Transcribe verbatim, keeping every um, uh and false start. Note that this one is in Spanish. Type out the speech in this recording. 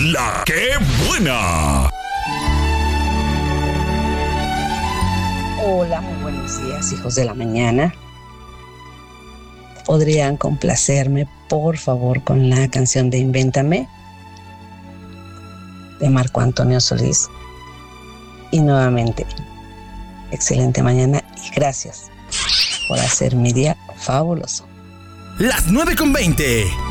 La que buena. Hola, muy buenos días, hijos de la mañana. ¿Podrían complacerme, por favor, con la canción de Invéntame, de Marco Antonio Solís? Y nuevamente, excelente mañana y gracias por hacer mi día fabuloso. Las nueve con veinte.